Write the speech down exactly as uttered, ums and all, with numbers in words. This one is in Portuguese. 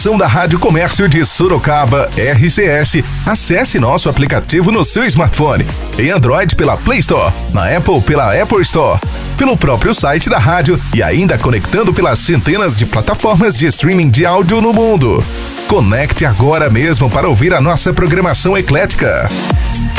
da Rádio Comércio de Sorocaba, R C S. Acesse nosso aplicativo no seu smartphone. Em Android pela Play Store, na Apple pela Apple Store, pelo próprio site da rádio e ainda conectando pelas centenas de plataformas de streaming de áudio no mundo. Conecte agora mesmo para ouvir a nossa programação eclética.